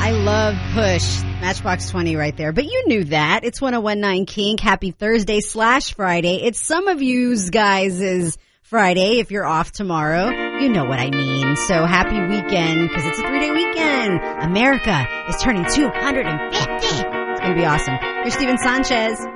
I love Push. Matchbox 20 right there. But you knew that. It's 101.9 Kink. Happy Thursday / Friday. It's some of you guys' Friday if you're off tomorrow. You know what I mean. So happy weekend because it's a 3-day weekend. America is turning 250. It's going to be awesome. Here's Steven Sanchez.